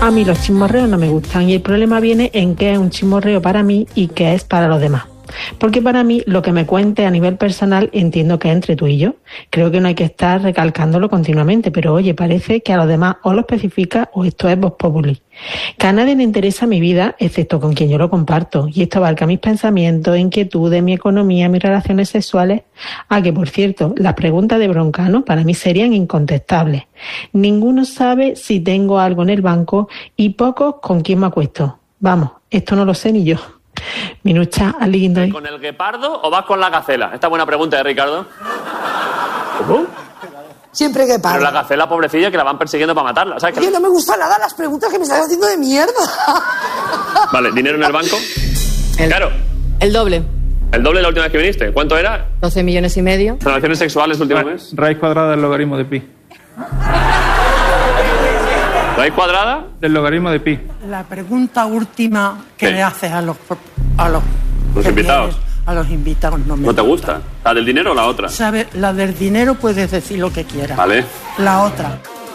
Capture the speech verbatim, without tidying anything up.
A mí los chismorreos no me gustan y el problema viene en qué es un chismorreo para mí y qué es para los demás. Porque para mí lo que me cuente a nivel personal entiendo que es entre tú y yo. Creo que no hay que estar recalcándolo continuamente, pero oye, parece que a los demás o lo especifica o esto es vox populi. Que a nadie le interesa mi vida, excepto con quien yo lo comparto. Y esto abarca mis pensamientos, inquietudes, mi economía, mis relaciones sexuales. Ah, que por cierto, las preguntas de Broncano para mí serían incontestables. Ninguno sabe si tengo algo en el banco y pocos con quién me acuesto. Vamos, esto no lo sé ni yo. Minucha, lindo. ¿Con el guepardo o vas con la gacela? Esta buena pregunta de Ricardo. ¿Cómo? Siempre guepardo. Pero la gacela, pobrecilla, que la van persiguiendo para matarla. ¿Sabes? Oye, no me gustan nada las preguntas que me estás haciendo de mierda. Vale, ¿dinero en el banco? El, claro. El doble. ¿El doble la última vez que viniste? ¿Cuánto era? doce millones y medio. ¿Relaciones sexuales última vez? Raíz cuadrada del logaritmo de pi. ¿Raíz cuadrada? Del logaritmo de pi. La pregunta última que ¿Qué? le haces a los a los, ¿Los invitados? Vienen, a los invitados no me ¿No te gusta? ¿La del dinero o la otra? ¿Sabes? La del dinero puedes decir lo que quieras. Vale. La otra.